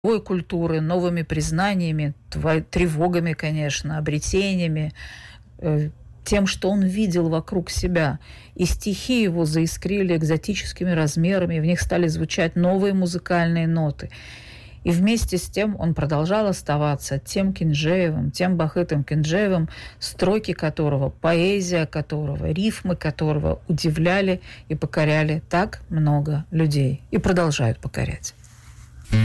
новой культуры, новыми признаниями, тревогами, конечно, обретениями, тем, что он видел вокруг себя. И стихи его заискрили экзотическими размерами, в них стали звучать новые музыкальные ноты. И вместе с тем он продолжал оставаться тем Кинджеевым, тем Бахытом Кинджеевым, строки которого, поэзия которого, рифмы которого удивляли и покоряли так много людей. И продолжают покорять.